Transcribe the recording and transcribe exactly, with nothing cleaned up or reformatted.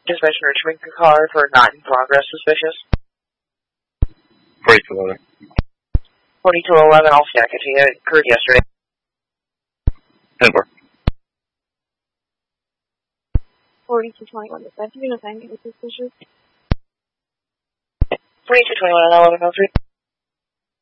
Dispatch retrieving a car for not in progress suspicious. forty-two eleven. forty-two eleven, I'll stack it to you. It occurred yesterday. ten four. forty-two twenty-one, dispatch, you know, thank you, suspicious. forty-two twenty-one, eleven oh three.